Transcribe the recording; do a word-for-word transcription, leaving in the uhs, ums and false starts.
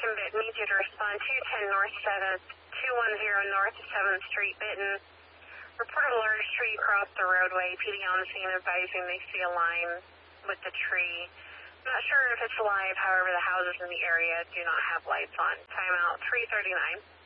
American Bit needs you to respond two ten North seventh, two one zero North seventh Street, Bitten. Report a large tree across the roadway. P D on the scene advising they see a line with the tree. Not sure if it's live, however, the houses in the area do not have lights on. Timeout three thirty-nine.